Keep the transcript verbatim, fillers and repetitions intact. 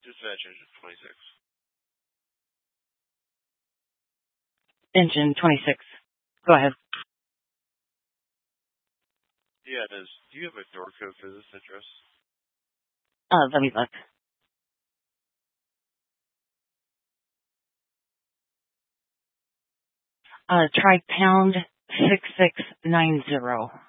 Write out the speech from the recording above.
Dispatch engine twenty-six. Engine twenty-six. Go ahead. Yeah, it is. Do you have a door code for this address? Uh, let me look. Uh, try pound six six nine zero.